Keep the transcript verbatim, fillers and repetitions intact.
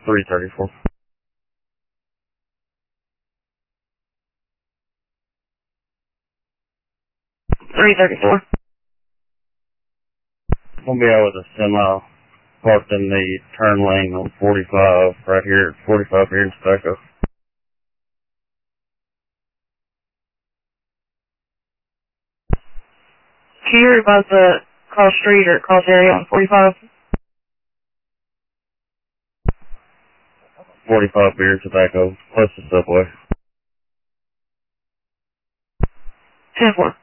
three thirty-four. three thirty-four. We'll be out with a semi parked in the turn lane on forty-five, right here, forty-five here in Tobacco. Can you hear about the cross street or cross area on forty-five? forty-five beer Tobacco, close to Subway. ten four.